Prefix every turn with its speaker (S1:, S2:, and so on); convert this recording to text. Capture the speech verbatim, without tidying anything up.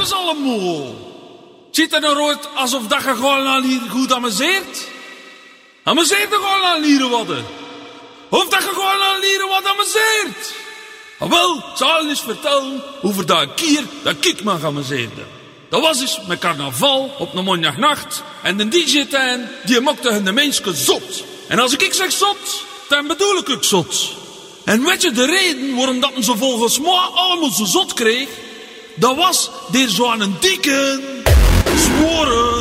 S1: eens allemaal. Ziet er nou uit alsof dat je gewoon al hier goed amuseert? Amuseert er gewoon al hier wat? Of dat je gewoon al hier wat amuseert? Ah, wel, zal eens vertellen over dat keer dat ik me amuseerde. Dat was eens met carnaval op een maandagnacht. En de D J-tuin, die maakte de mensen zot. En als ik zeg zot, dan bedoel ik ook zot. En weet je de reden waarom dat men ze volgens mij allemaal zo zot kreeg? Dat was door zo'n dikke, zware,